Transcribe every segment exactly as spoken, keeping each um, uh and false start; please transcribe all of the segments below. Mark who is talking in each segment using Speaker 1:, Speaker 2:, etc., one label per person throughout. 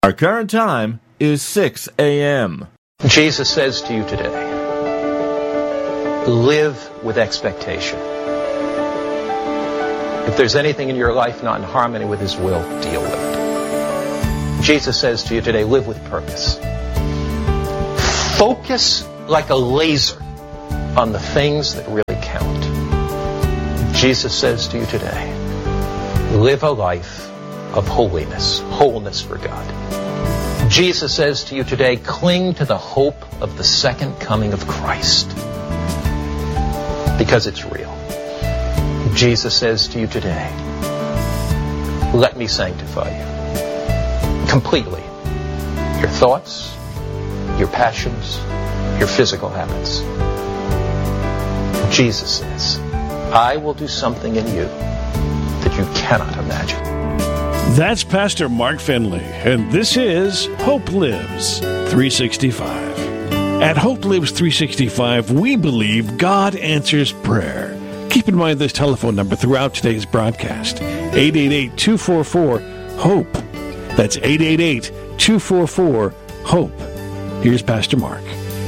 Speaker 1: Our current time is six a.m.
Speaker 2: Jesus says to you today, live with expectation. If there's anything in your life not in harmony with His will, deal with it. Jesus says to you today, live with purpose. Focus like a laser on the things that really count. Jesus says to you today, live a life of holiness, wholeness for God. Jesus says to you today, cling to the hope of the second coming of Christ, because it's real. Jesus says to you today, let me sanctify you completely. Your thoughts, your passions, your physical habits. Jesus says, I will do something in you that you cannot imagine.
Speaker 3: That's Pastor Mark Finley, and this is Hope Lives three sixty-five. At Hope Lives three sixty-five, we believe God answers prayer. Keep in mind this telephone number throughout today's broadcast, eight eight eight, two four four, HOPE. That's eight eight eight, two four four, HOPE. Here's Pastor Mark.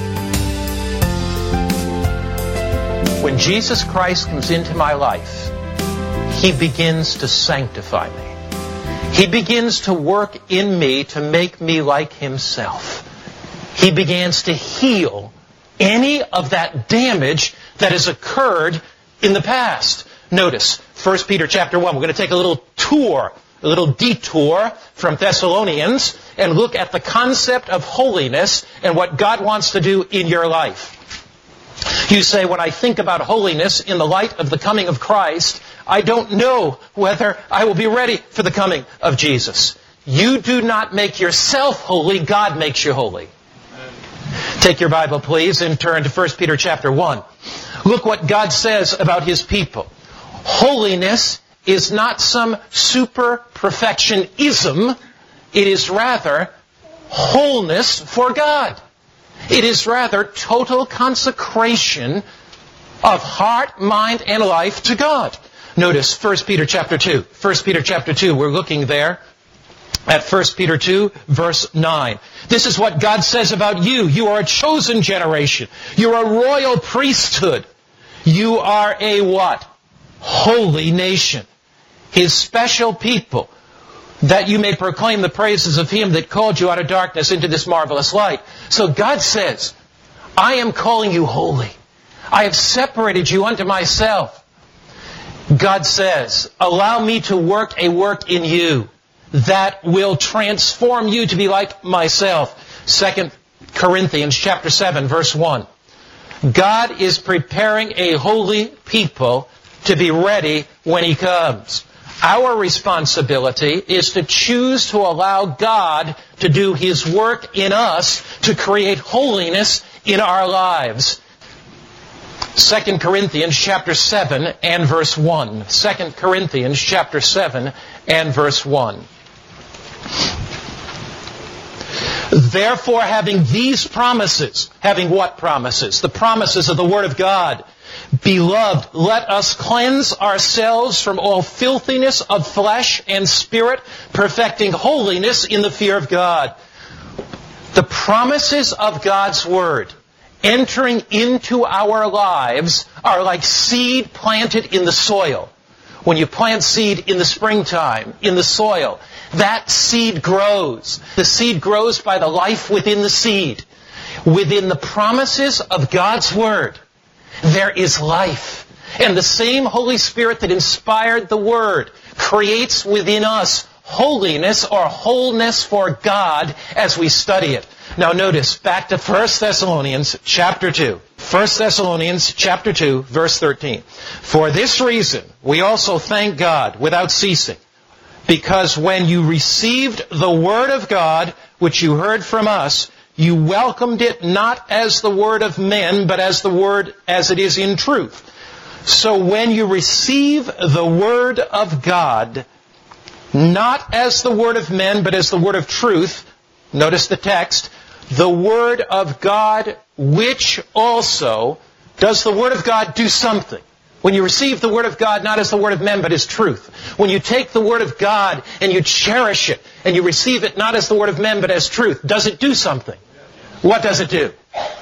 Speaker 2: When Jesus Christ comes into my life, He begins to sanctify me. He begins to work in me to make me like Himself. He begins to heal any of that damage that has occurred in the past. Notice, First Peter chapter one. We're going to take a little tour, a little detour from Thessalonians and look at the concept of holiness and what God wants to do in your life. You say, when I think about holiness in the light of the coming of Christ, I don't know whether I will be ready for the coming of Jesus. You do not make yourself holy. God makes you holy. Take your Bible, please, and turn to First Peter chapter one. Look what God says about His people. Holiness is not some super perfectionism. It is rather wholeness for God. It is rather total consecration of heart, mind, and life to God. Notice First Peter chapter two. First Peter chapter two, we're looking there at First Peter two, verse nine. This is what God says about you. You are a chosen generation. You're a royal priesthood. You are a what? Holy nation. His special people, that you may proclaim the praises of Him that called you out of darkness into this marvelous light. So God says, I am calling you holy. I have separated you unto myself. God says, allow me to work a work in you that will transform you to be like myself. Second Corinthians chapter seven, verse one. God is preparing a holy people to be ready when He comes. Our responsibility is to choose to allow God to do His work in us to create holiness in our lives. Second Corinthians chapter seven and verse one. Second Corinthians chapter seven and verse one. Therefore, having these promises, having what promises? The promises of the Word of God. Beloved, let us cleanse ourselves from all filthiness of flesh and spirit, perfecting holiness in the fear of God. The promises of God's Word entering into our lives are like seed planted in the soil. When you plant seed in the springtime, in the soil, that seed grows. The seed grows by the life within the seed. Within the promises of God's Word, there is life. And the same Holy Spirit that inspired the Word creates within us holiness or wholeness for God as we study it. Now notice, back to First Thessalonians chapter two. First Thessalonians chapter two, verse thirteen. For this reason, we also thank God without ceasing, because when you received the Word of God, which you heard from us, you welcomed it not as the word of men, but as the word as it is in truth. So when you receive the Word of God, not as the word of men, but as the word of truth, notice the text, the Word of God, which also, does the Word of God do something? When you receive the Word of God not as the Word of men, but as truth. When you take the Word of God and you cherish it, and you receive it not as the Word of men, but as truth, does it do something? What does it do?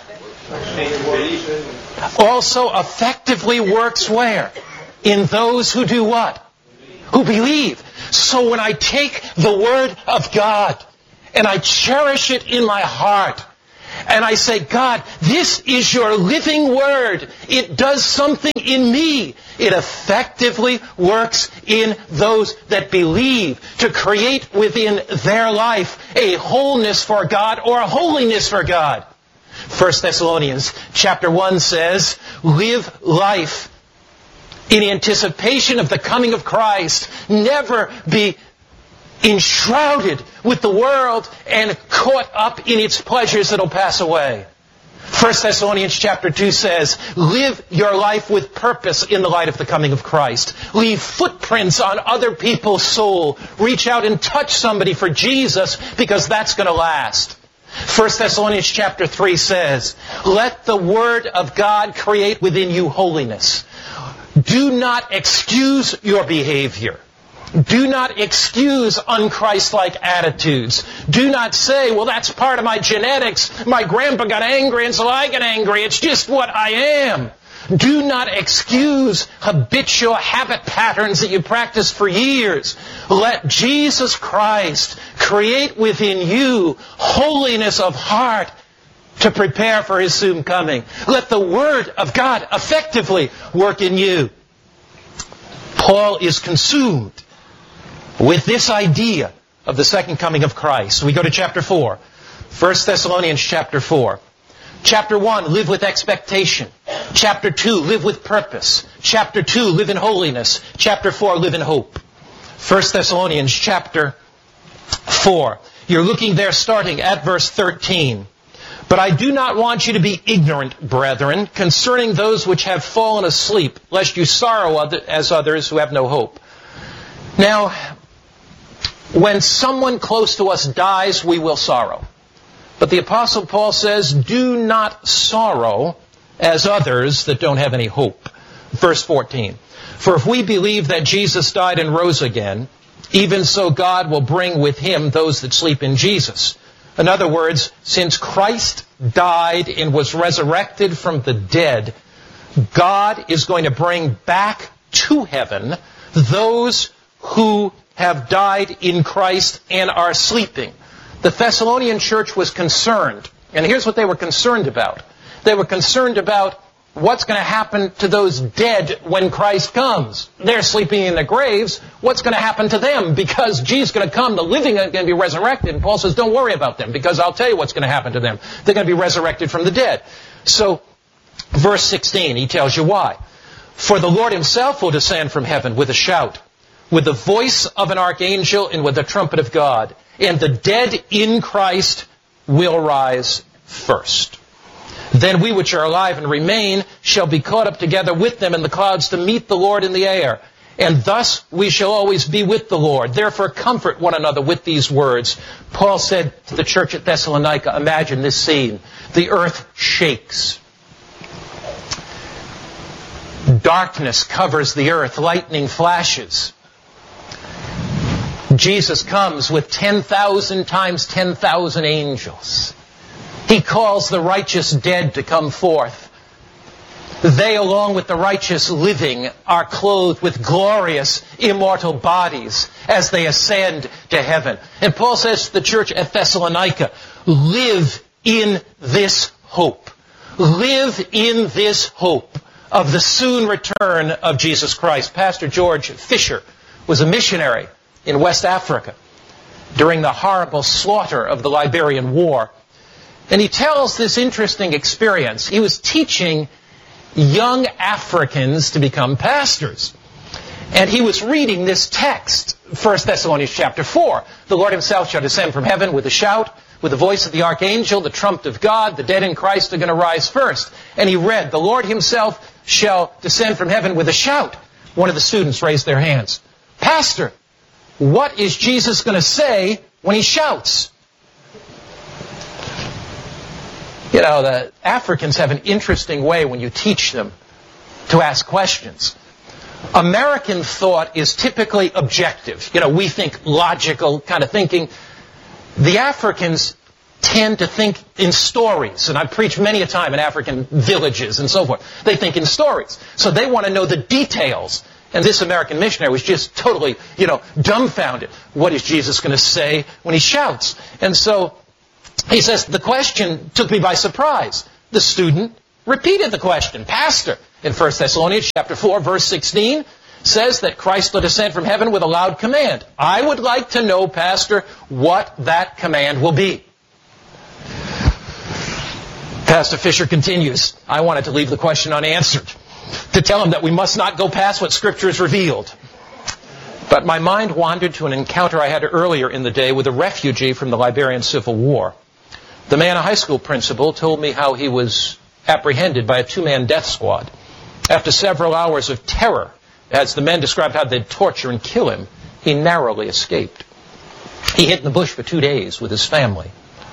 Speaker 2: Also effectively works where? In those who do what? Who believe. So when I take the Word of God and I cherish it in my heart, and I say, God, this is your living Word. It does something in me. It effectively works in those that believe to create within their life a wholeness for God or a holiness for God. First Thessalonians chapter one says, live life in anticipation of the coming of Christ. Never be enshrouded with the world and caught up in its pleasures that'll pass away. First Thessalonians chapter two says, live your life with purpose in the light of the coming of Christ. Leave footprints on other people's soul. Reach out and touch somebody for Jesus, because that's going to last. First Thessalonians chapter three says, let the Word of God create within you holiness. Do not excuse your behavior. Do not excuse unchristlike attitudes. Do not say, well, that's part of my genetics. My grandpa got angry and so I get angry. It's just what I am. Do not excuse habitual habit patterns that you practiced for years. Let Jesus Christ create within you holiness of heart to prepare for His soon coming. Let the Word of God effectively work in you. Paul is consumed with this idea of the second coming of Christ. We go to chapter four. First Thessalonians chapter four. Chapter one, live with expectation. Chapter two, live with purpose. Chapter two, live in holiness. Chapter four, live in hope. First Thessalonians chapter four. You're looking there starting at verse thirteen. But I do not want you to be ignorant, brethren, concerning those which have fallen asleep, lest you sorrow as others who have no hope. Now, when someone close to us dies, we will sorrow. But the Apostle Paul says, do not sorrow as others that don't have any hope. Verse fourteen. For if we believe that Jesus died and rose again, even so God will bring with Him those that sleep in Jesus. In other words, since Christ died and was resurrected from the dead, God is going to bring back to heaven those who have died in Christ and are sleeping. The Thessalonian church was concerned, and here's what they were concerned about. They were concerned about what's going to happen to those dead when Christ comes. They're sleeping in their graves. What's going to happen to them? Because Jesus is going to come, the living are going to be resurrected. And Paul says, don't worry about them, because I'll tell you what's going to happen to them. They're going to be resurrected from the dead. So, verse sixteen, he tells you why. For the Lord Himself will descend from heaven with a shout, with the voice of an archangel, and with the trumpet of God. And the dead in Christ will rise first. Then we which are alive and remain shall be caught up together with them in the clouds to meet the Lord in the air. And thus we shall always be with the Lord. Therefore comfort one another with these words. Paul said to the church at Thessalonica, imagine this scene. The earth shakes. Darkness covers the earth. Lightning flashes. Jesus comes with ten thousand times ten thousand angels. He calls the righteous dead to come forth. They, along with the righteous living, are clothed with glorious, immortal bodies as they ascend to heaven. And Paul says to the church at Thessalonica, live in this hope. Live in this hope of the soon return of Jesus Christ. Pastor George Fisher was a missionary in West Africa during the horrible slaughter of the Liberian War. And he tells this interesting experience. He was teaching young Africans to become pastors. And he was reading this text, First Thessalonians chapter four. The Lord Himself shall descend from heaven with a shout, with the voice of the archangel, the trumpet of God. The dead in Christ are going to rise first. And he read, the Lord Himself shall descend from heaven with a shout. One of the students raised their hands. Pastor, what is Jesus going to say when He shouts? You know, the Africans have an interesting way when you teach them to ask questions. American thought is typically objective. You know, we think logical kind of thinking. The Africans tend to think in stories, and I've preached many a time in African villages and so forth. They think in stories. So they want to know the details. And this American missionary was just totally, you know, dumbfounded. What is Jesus going to say when he shouts? And so he says, the question took me by surprise. The student repeated the question. Pastor, in First Thessalonians chapter four, verse sixteen, says that Christ will descend from heaven with a loud command. I would like to know, Pastor, what that command will be. Pastor Fisher continues, I wanted to leave the question unanswered, to tell him that we must not go past what Scripture has revealed. But my mind wandered to an encounter I had earlier in the day with a refugee from the Liberian Civil War. The man, a high school principal, told me how he was apprehended by a two-man death squad. After several hours of terror, as the men described how they'd torture and kill him, he narrowly escaped. He hid in the bush for two days with his family.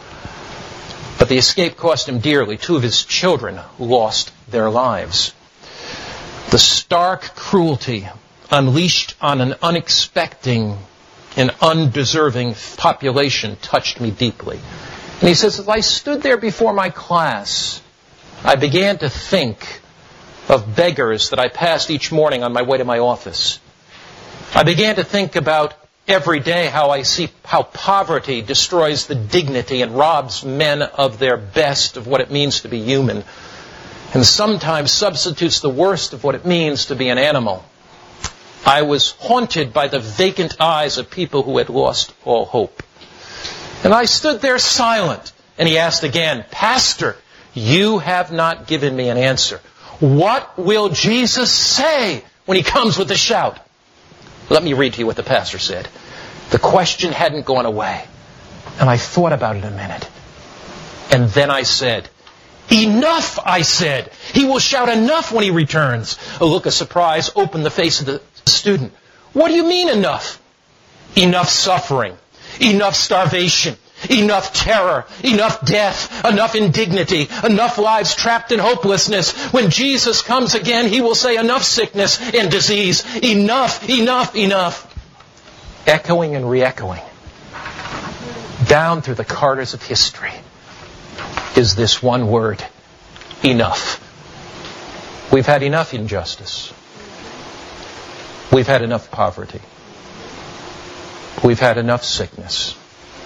Speaker 2: But the escape cost him dearly. Two of his children lost their lives. The stark cruelty unleashed on an unexpecting and undeserving population touched me deeply. And he says, as I stood there before my class, I began to think of beggars that I passed each morning on my way to my office. I began to think about every day how I see how poverty destroys the dignity and robs men of their best, of what it means to be human, and sometimes substitutes the worst of what it means to be an animal. I was haunted by the vacant eyes of people who had lost all hope. And I stood there silent, and he asked again, Pastor, you have not given me an answer. What will Jesus say when he comes with a shout? Let me read to you what the pastor said. The question hadn't gone away. And I thought about it a minute. And then I said, enough, I said. He will shout enough when he returns. A look of surprise opened the face of the student. What do you mean enough? Enough suffering. Enough starvation. Enough terror, enough death, enough indignity, enough lives trapped in hopelessness. When Jesus comes again, he will say enough sickness and disease. Enough, enough, enough. Echoing and re-echoing down through the corridors of history is this one word, enough. We've had enough injustice. We've had enough poverty. We've had enough sickness.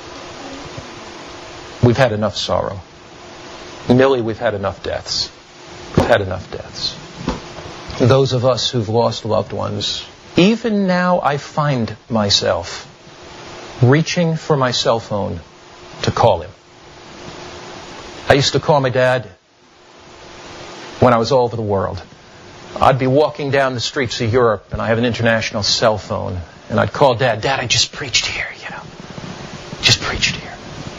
Speaker 2: We've had enough sorrow. Millie, we've had enough deaths. We've had enough deaths. Those of us who've lost loved ones, even now I find myself reaching for my cell phone to call him. I used to call my dad when I was all over the world. I'd be walking down the streets of Europe, and I have an international cell phone, and I'd call Dad, Dad, I just preached here, you know. Just preached here.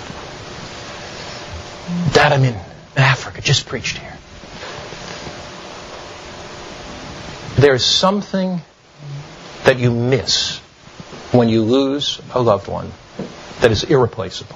Speaker 2: Dad, I'm in Africa, just preached here. There's something that you miss when you lose a loved one that is irreplaceable.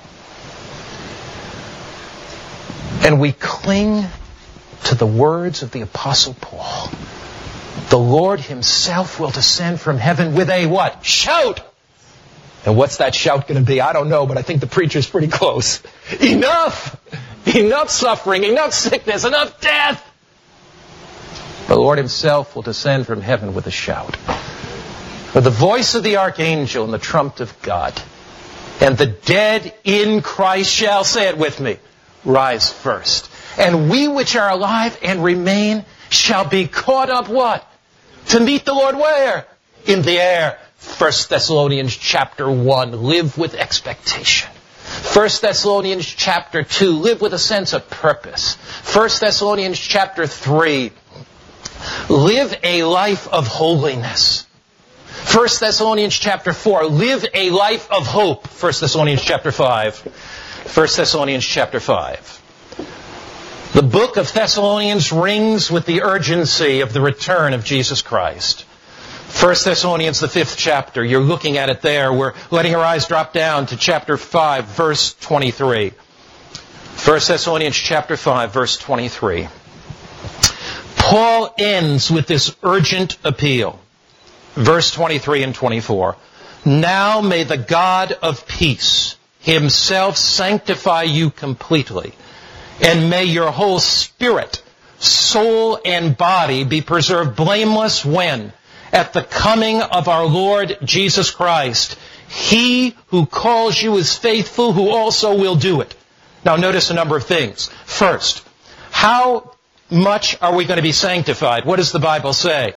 Speaker 2: And we cling to the words of the Apostle Paul. The Lord himself will descend from heaven with a what? Shout! And what's that shout going to be? I don't know, but I think the preacher's pretty close. Enough! Enough suffering, enough sickness, enough death! The Lord himself will descend from heaven with a shout. With the voice of the archangel and the trumpet of God. And the dead in Christ shall, say it with me, rise first. And we which are alive and remain shall be caught up what? To meet the Lord where? In the air. First Thessalonians chapter one, live with expectation. First Thessalonians chapter two, live with a sense of purpose. First Thessalonians chapter three, live a life of holiness. First Thessalonians chapter four, live a life of hope. First Thessalonians chapter five. First Thessalonians chapter five. The book of Thessalonians rings with the urgency of the return of Jesus Christ. First Thessalonians, the fifth chapter, you're looking at it there. We're letting our eyes drop down to chapter five, verse twenty-three. First Thessalonians chapter five, verse twenty-three. Paul ends with this urgent appeal. Verse twenty-three and twenty-four. Now may the God of peace himself sanctify you completely, and may your whole spirit, soul, and body be preserved blameless when, at the coming of our Lord Jesus Christ, he who calls you is faithful, who also will do it. Now notice a number of things. First, how much are we going to be sanctified? What does the Bible say?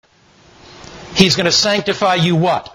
Speaker 2: He's going to sanctify you what?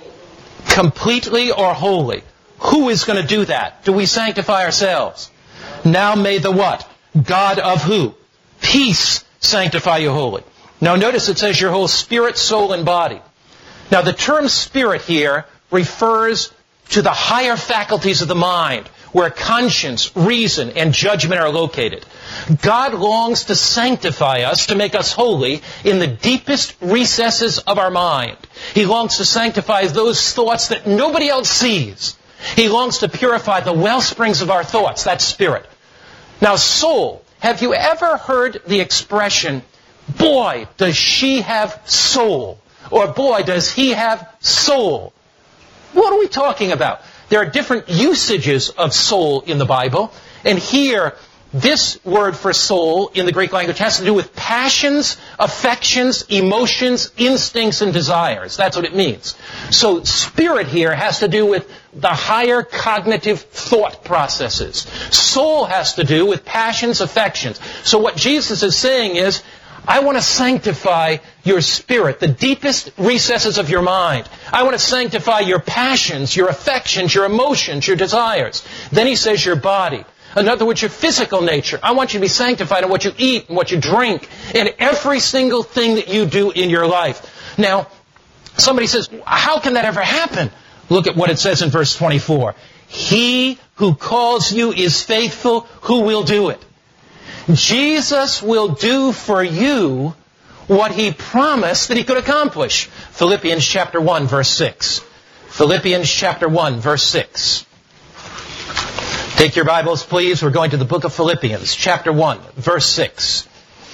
Speaker 2: Completely or wholly? Who is going to do that? Do we sanctify ourselves? Now may the what? God of who? Peace sanctify you wholly. Now notice it says your whole spirit, soul, and body. Now the term spirit here refers to the higher faculties of the mind, where conscience, reason, and judgment are located. God longs to sanctify us, to make us holy in the deepest recesses of our mind. He longs to sanctify those thoughts that nobody else sees. He longs to purify the well springs of our thoughts, that's spirit. Now soul, have you ever heard the expression, boy, does she have soul? Or boy, does he have soul? What are we talking about? There are different usages of soul in the Bible. And here, this word for soul in the Greek language has to do with passions, affections, emotions, instincts, and desires. That's what it means. So spirit here has to do with the higher cognitive thought processes. Soul has to do with passions, affections. So what Jesus is saying is, I want to sanctify your spirit, the deepest recesses of your mind. I want to sanctify your passions, your affections, your emotions, your desires. Then he says your body. In other words, your physical nature. I want you to be sanctified in what you eat and what you drink and every single thing that you do in your life. Now, somebody says, how can that ever happen? Look at what it says in verse twenty-four. He who calls you is faithful, who will do it. Jesus will do for you what he promised that he could accomplish. Philippians chapter one, verse six. Philippians chapter one, verse six. Take your Bibles, please. We're going to the book of Philippians, chapter one, verse six.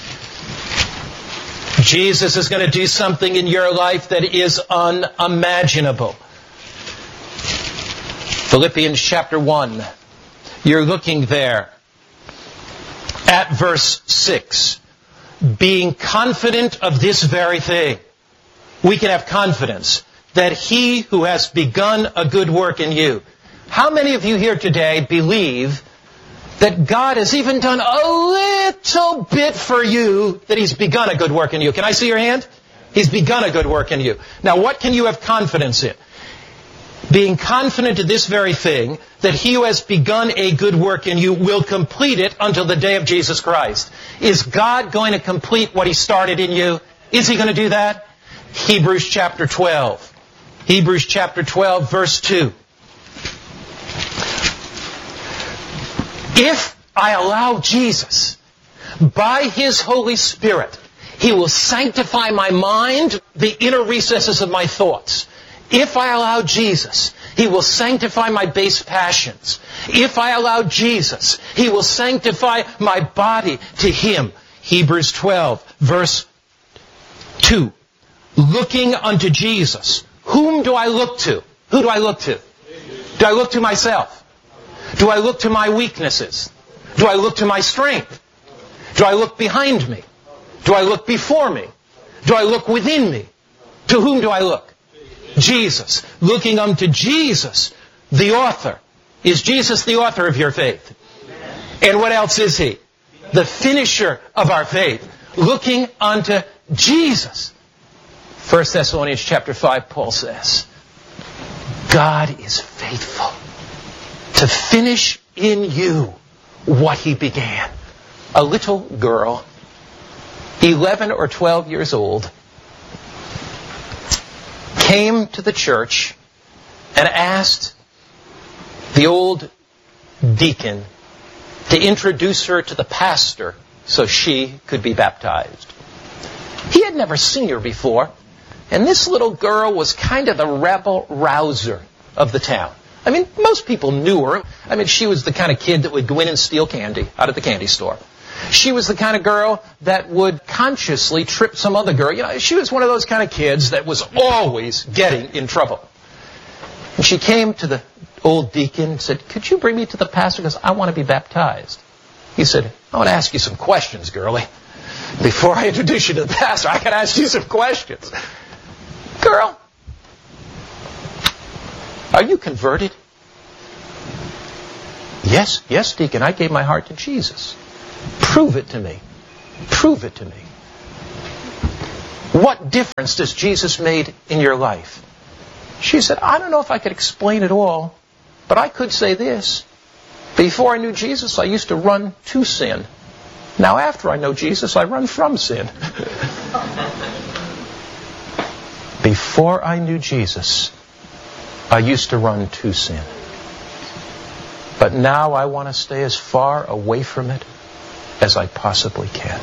Speaker 2: Jesus is going to do something in your life that is unimaginable. Philippians chapter one. You're looking there at verse six. Being confident of this very thing. We can have confidence that he who has begun a good work in you. How many of you here today believe that God has even done a little bit for you, that he's begun a good work in you? Can I see your hand? He's begun a good work in you. Now what can you have confidence in? Being confident of this very thing, that he who has begun a good work in you will complete it until the day of Jesus Christ. Is God going to complete what he started in you? Is he going to do that? Hebrews chapter twelve. Hebrews chapter twelve, verse two. If I allow Jesus, by his Holy Spirit, he will sanctify my mind, the inner recesses of my thoughts. If I allow Jesus, he will sanctify my base passions. If I allow Jesus, he will sanctify my body to him. Hebrews twelve, verse two. Looking unto Jesus. Whom do I look to? Who do I look to? Do I look to myself? Do I look to my weaknesses? Do I look to my strength? Do I look behind me? Do I look before me? Do I look within me? To whom do I look? Jesus. Looking unto Jesus, the author. Is Jesus the author of your faith? And what else is he? The finisher of our faith. Looking unto Jesus. First Thessalonians chapter five, Paul says, God is faithful to finish in you what he began. A little girl, eleven or twelve years old, came to the church and asked the old deacon to introduce her to the pastor so she could be baptized. He had never seen her before, and this little girl was kind of the rebel rouser of the town. I mean, most people knew her. I mean, she was the kind of kid that would go in and steal candy out of the candy store. She was the kind of girl that would consciously trip some other girl. You know, she was one of those kind of kids that was always getting in trouble. And she came to the old deacon and said, "Could you bring me to the pastor because I want to be baptized?" He said, "I want to ask you some questions, girlie. Before I introduce you to the pastor, I can ask you some questions. Girl, are you converted?" "Yes, yes, deacon, I gave my heart to Jesus." "Prove it to me. Prove it to me. What difference does Jesus made in your life?" She said, "I don't know if I could explain it all, but I could say this. Before I knew Jesus, I used to run to sin. Now after I know Jesus, I run from sin." Before I knew Jesus, I used to run to sin. But now I want to stay as far away from it as I possibly can.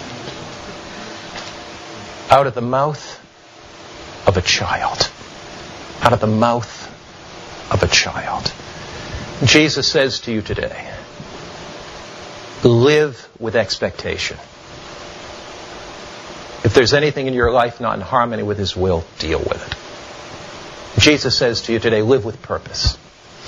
Speaker 2: Out of the mouth of a child. Out of the mouth of a child. Jesus says to you today, live with expectation. If there's anything in your life not in harmony with His will, deal with it. Jesus says to you today, live with purpose.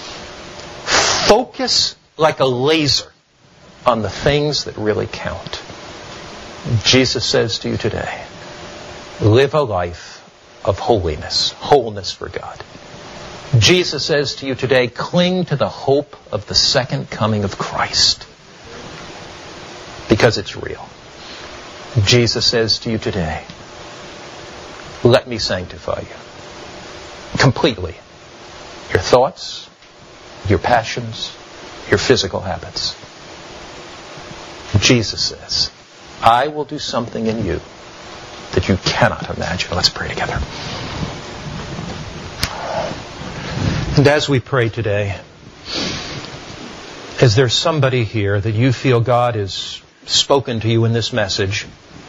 Speaker 2: Focus like a laser on the things that really count. Jesus says to you today, live a life of holiness, wholeness for God. Jesus says to you today, cling to the hope of the second coming of Christ, because it's real. Jesus says to you today, let me sanctify you completely. Your thoughts, your passions, your physical habits. Jesus says, I will do something in you that you cannot imagine. Let's pray together. And as we pray today, is there somebody here that you feel God has spoken to you in this message,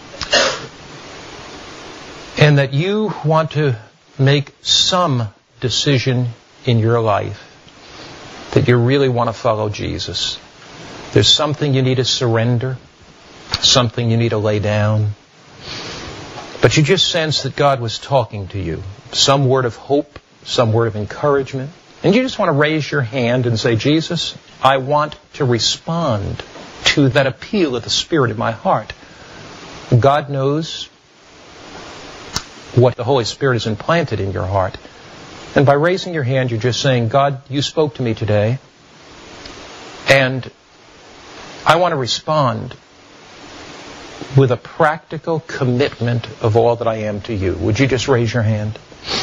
Speaker 2: and that you want to make some decision in your life that you really want to follow Jesus? There's something you need to surrender, something you need to lay down, but you just sense that God was talking to you, some word of hope, some word of encouragement, and you just want to raise your hand and say, Jesus, I want to respond to that appeal of the Spirit in my heart. God knows what the Holy Spirit has implanted in your heart. And by raising your hand, you're just saying, God, you spoke to me today, and I want to respond with a practical commitment of all that I am to you. Would you just raise your hand?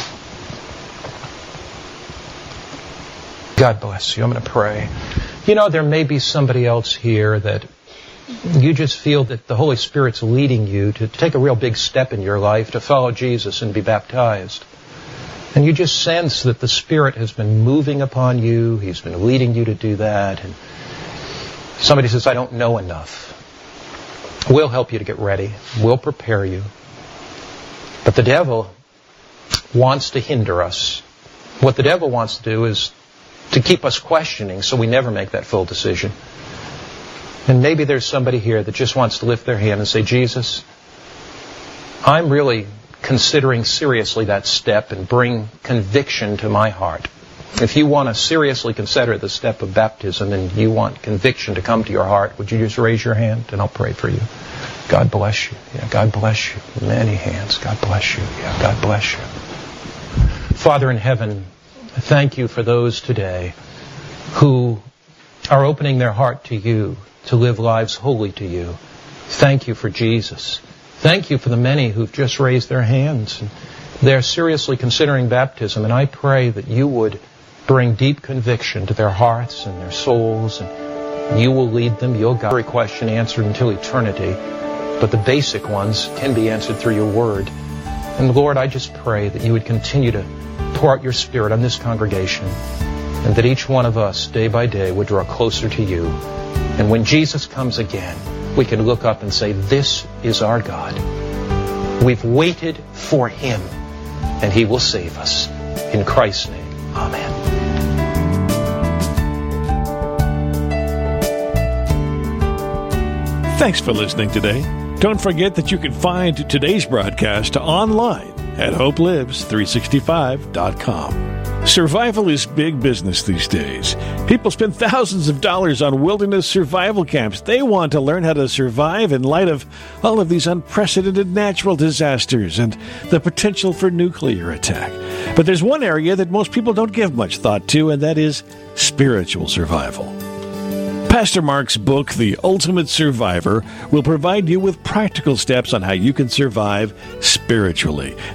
Speaker 2: God bless you. I'm going to pray. You know, there may be somebody else here that you just feel that the Holy Spirit's leading you to take a real big step in your life, to follow Jesus and be baptized. And you just sense that the Spirit has been moving upon you. He's been leading you to do that. And somebody says, I don't know enough. We'll help you to get ready. We'll prepare you. But the devil wants to hinder us. What the devil wants to do is to keep us questioning so we never make that full decision. And maybe there's somebody here that just wants to lift their hand and say, Jesus, I'm really considering seriously that step and bring conviction to my heart. If you want to seriously consider the step of baptism and you want conviction to come to your heart, would you just raise your hand and I'll pray for you. God bless you. Yeah, God bless you. Many hands. God bless you. Yeah, God bless you. Father in heaven, thank you for those today who are opening their heart to you, to live lives holy to you. Thank you for Jesus. Thank you for the many who've just raised their hands. They're seriously considering baptism, and I pray that you would bring deep conviction to their hearts and their souls, and you will lead them. You'll guide every question answered until eternity, but the basic ones can be answered through your word. And Lord, I just pray that you would continue to pour out your Spirit on this congregation, and that each one of us, day by day, would draw closer to you. And when Jesus comes again, we can look up and say, this is our God. We've waited for Him, and He will save us. In Christ's name, amen.
Speaker 3: Thanks for listening today. Don't forget that you can find today's broadcast online at hope lives three sixty-five dot com. Survival is big business these days. People spend thousands of dollars on wilderness survival camps. They want to learn how to survive in light of all of these unprecedented natural disasters and the potential for nuclear attack. But there's one area that most people don't give much thought to, and that is spiritual survival. Pastor Mark's book, The Ultimate Survivor, will provide you with practical steps on how you can survive spiritually.